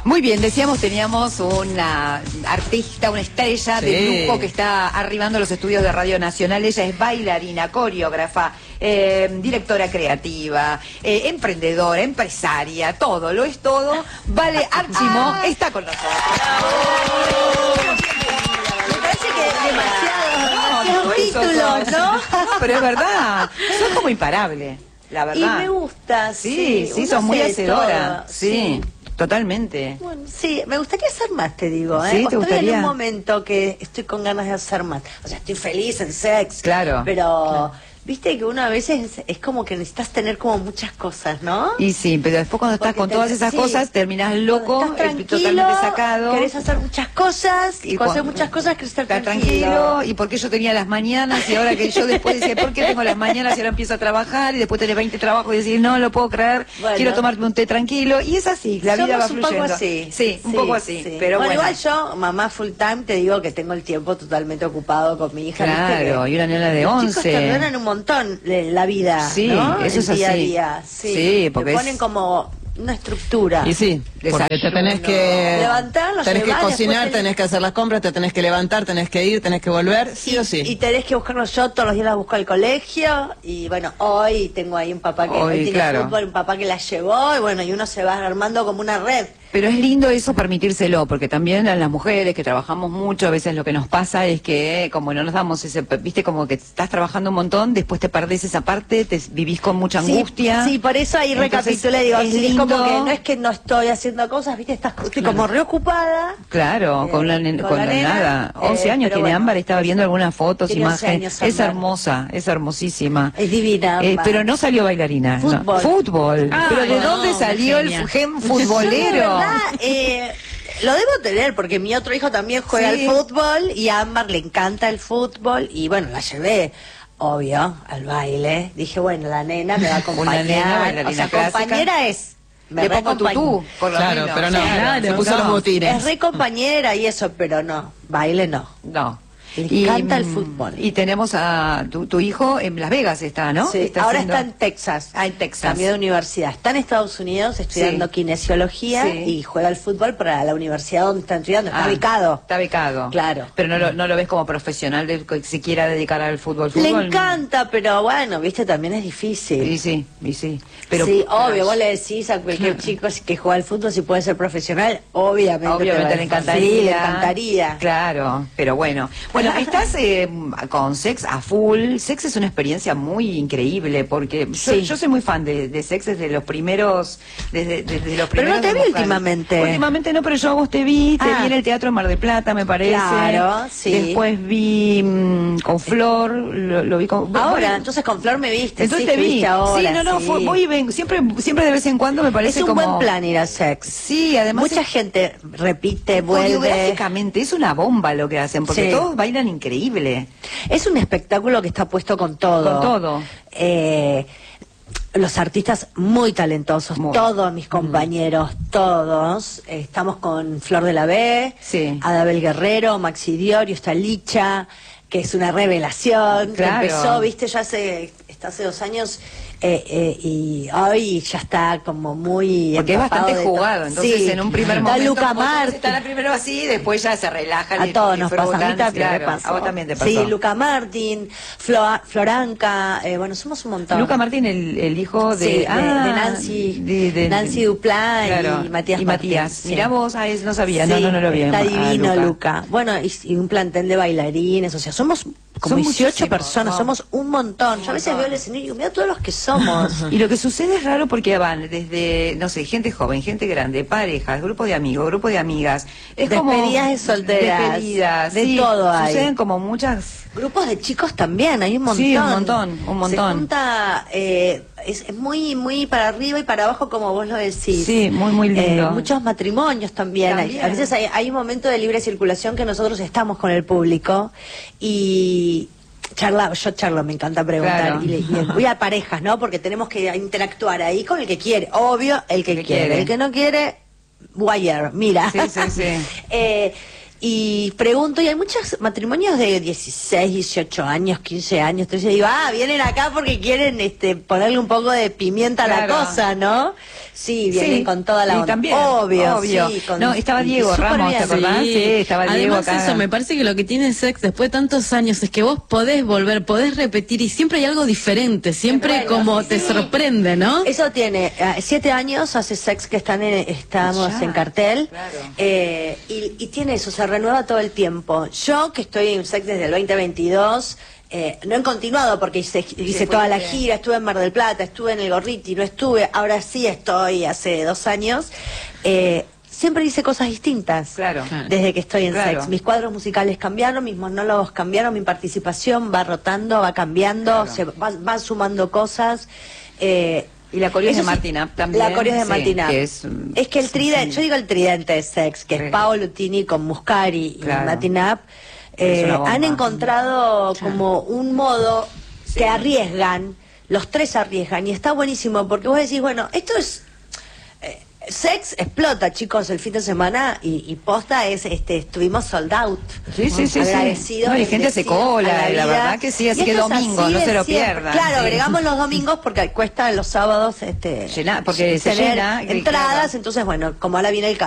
Muy bien, decíamos, teníamos una artista, una estrella de lujo que está arribando a los estudios de Radio Nacional. Ella es bailarina, coreógrafa, directora creativa, emprendedora, empresaria, todo, lo es todo. Vale Archimó está con nosotros. Me parece que demasiados títulos, ¿no? No, pero es verdad, sos como imparable, la verdad. Y me gusta, sí, sos muy hacedora, sí. Totalmente. Bueno, sí, me gustaría hacer más, te digo. Sí, ¿te estoy gustaría? en un momento que estoy con ganas de hacer más. O sea, estoy feliz en sex. Claro. Pero, viste que uno a veces es como que necesitas tener como muchas cosas, ¿no? Y sí, pero después cuando estás con todas esas cosas, terminás loco, Estás tranquilo, totalmente sacado. Querés hacer muchas cosas, y cuando hacer muchas cosas querés estar tranquilo. Y porque yo tenía las mañanas, y ahora que yo después decía, ¿por qué tengo las mañanas y ahora empiezo a trabajar? Y después tenés 20 trabajos y decís, no lo puedo creer, Bueno. quiero tomarme un té tranquilo. Y es así, la vida va fluyendo. Un poco así. Sí, un poco así. Sí. Pero bueno. Igual yo, mamá full time, te digo que tengo el tiempo totalmente ocupado con mi hija. Claro, y una nena de los 11. Chicos te ordenan un montón la vida, Sí, ¿no? eso es el día a así. día. Sí, porque te ponen como una estructura. Y sí, porque te tenés que levantarlo, tenés que llevar, cocinar, después tenés que hacer las compras, te tenés que levantar, tenés que ir, tenés que volver, sí o sí. Y tenés que buscarlos yo, todos los días las busco al colegio. Y bueno, hoy tengo ahí un papá que hoy tiene claro. fútbol, un papá que la llevó. Y bueno, y uno se va armando como una red. Pero es lindo eso permitírselo, porque también a las mujeres que trabajamos mucho, a veces lo que nos pasa es que como no nos damos ese, viste, como que estás trabajando un montón, después te perdés esa parte, te vivís con mucha angustia. Sí, por eso ahí Entonces, recapitulé, digo, es sí, es lindo. como que no es que no estoy haciendo cosas, viste, estoy como reocupada. Claro, con la con la nena, nena, 11 años pero tiene bueno, Ámbar, estaba viendo algunas fotos, tiene 11 imágenes, años, es Ámbar. hermosa, es hermosísima. Es divina. Ámbar. Pero no salió bailarina. Fútbol. No. Fútbol. Ah, pero ¿de no, dónde salió el genia. gen Yo, futbolero? la verdad, lo debo tener porque mi otro hijo también juega Sí. al fútbol y a Ámbar le encanta el fútbol y bueno, la llevé, obvio, al baile. Dije, bueno, la nena me va a acompañar. Una nena bailarina o sea, clásica. compañera es. Me Le pongo reacompaña. tutú, por lo Claro, menos. pero no, Claro, se puso no. los botines. Es re compañera y eso, pero no, baile no. No. Le encanta el fútbol. Y tenemos a tu hijo en Las Vegas, está, ¿no? Sí, ahora está en Texas. Ah, en Texas. Cambió de universidad. Está en Estados Unidos estudiando Sí. kinesiología Sí. y juega al fútbol para la universidad donde está estudiando. Está Ah, becado. Está becado. Claro. Pero no lo ves como profesional de que se quiera dedicar al fútbol. Le ¿Fútbol? encanta, pero bueno, viste, también es difícil. Y sí. Pero, sí, obvio, vos le decís a cualquier chico que juega al fútbol si puede ser profesional, obviamente le encantaría. Sí, le encantaría. Claro, pero bueno. Bueno, estás con Sex a full. Sex es una experiencia muy increíble porque Sí. yo soy muy fan de Sex desde los primeros. Desde los primeros. Pero no te vi vocales. últimamente. Últimamente no, pero yo a vos te vi en el Teatro Mar del Plata, me parece. Claro, sí. Después vi con Flor, lo vi con. Ahora, entonces con Flor me viste. Entonces sí, te vi. viste ahora, sí, no, sí. voy y vengo. Siempre de vez en cuando me parece Es un como. buen plan ir a Sex. Sí, además. Mucha gente repite, vuelve. Coreográficamente es una bomba lo que hacen, porque Sí. todos bailan increíble. Es un espectáculo que está puesto con todo. Con todo. Los artistas muy talentosos, Muy. todos mis compañeros, todos. Estamos con Flor de la B, Sí. Adabel Guerrero, Maxi Diorio, está Licha, que es una revelación. Que Claro. empezó, viste, ya está hace 2 años y hoy ya está como muy Porque es empapado bastante de todo. jugado, entonces Sí. en un primer Está momento Luca como todos Martín. están primero así, después ya se relajan. A todos nos pasa, a mí también me claro, pasó. a vos también te pasó. Sí, Luca Martín, Floranca, bueno, somos un montón. Luca Martín, el hijo de, Sí, de Nancy, Nancy Duplá claro, y Matías Martín, sí. Mirá vos, no sabía, Sí, no lo vi. está a divino Luca. Bueno, y un plantel de bailarines, o sea, somos como Son 18 muchísimos, personas, no. somos un montón. Yo a veces veo el escenario y digo, mira todos los que somos. Y lo que sucede es raro porque van desde, no sé, gente joven, gente grande, parejas, grupo de amigos, grupo de amigas. Es Despedidas de solteras, despedidas, de sí, todo hay. Suceden como muchas. Grupos de chicos también, hay un montón. Sí, un montón. Se junta, es muy para arriba y para abajo, como vos lo decís. Sí, muy lindo. Muchos matrimonios también. También. A veces hay un momento de libre circulación que nosotros estamos con el público y yo charlo, me encanta preguntar. Claro. Y voy a parejas, ¿no? Porque tenemos que interactuar ahí con el que quiere. Obvio, el que quiere. El que no quiere, wire, mira. Sí. Y pregunto, y hay muchos matrimonios de 16, 18 años, 15 años, entonces digo, vienen acá porque quieren ponerle un poco de pimienta a la cosa, ¿no? Sí, vienen con toda la onda. También, obvio. Sí, no, estaba Diego Ramos, ¿te acordás? Sí, estaba Diego acá. Además eso, me parece que lo que tiene Sex después de tantos años es que vos podés volver, podés repetir y siempre hay algo diferente, siempre te sorprende, ¿no? Eso tiene 7 años, hace Sex que estamos en cartel, claro. Y tiene eso, se renueva todo el tiempo. Yo, que estoy en Sex desde el 2022, no he continuado porque hice toda la gira, estuve en Mar del Plata, estuve en el Gorriti, no estuve, ahora sí estoy hace 2 años. Siempre hice cosas distintas, claro, desde que estoy en Sex. Mis cuadros musicales cambiaron, mis monólogos cambiaron, mi participación va rotando, va cambiando, van sumando cosas. Y la coreo de Martina también. La coreo de Martina. Es que el tridente, yo digo el tridente de Sex, que es Paolo Lutini con Muscari y Martina, han encontrado como un modo que arriesgan, los tres arriesgan, y está buenísimo, porque vos decís, bueno, esto es... Sex explota, chicos, el fin de semana y posta estuvimos sold out. Sí. Agradecidos. No, y gente se cola, la verdad que sí, así que domingo, no se lo pierdan. Claro, agregamos los domingos porque cuesta los sábados porque se llena entradas, entonces bueno, como ahora viene el